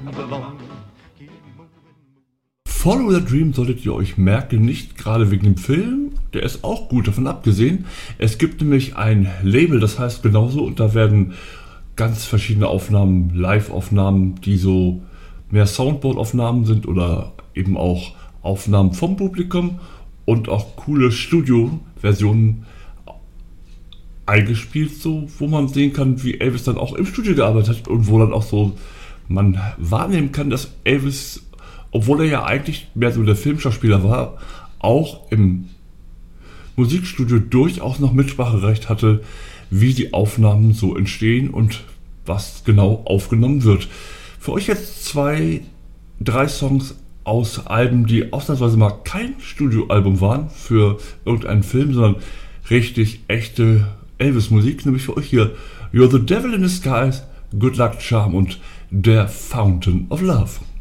Follow the Dream solltet ihr euch merken, nicht gerade wegen dem Film, der ist auch gut, davon abgesehen. Es gibt nämlich ein Label, das heißt genauso, und da werden ganz verschiedene Aufnahmen, Live-Aufnahmen, die so mehr Soundboard-Aufnahmen sind oder eben auch Aufnahmen vom Publikum und auch coole Studio-Versionen eingespielt, so, wo man sehen kann, wie Elvis dann auch im Studio gearbeitet hat und wo dann auch so man wahrnehmen kann, dass Elvis, obwohl er ja eigentlich mehr so der Filmschauspieler war, auch im Musikstudio durchaus noch Mitspracherecht hatte, wie die Aufnahmen so entstehen und was genau aufgenommen wird. Für euch jetzt 2-3 Songs aus Alben, die ausnahmsweise mal kein Studioalbum waren für irgendeinen Film, sondern richtig echte Elvis-Musik, nämlich für euch hier You're the Devil in Disguise, Good Luck Charm und der Fountain of Love.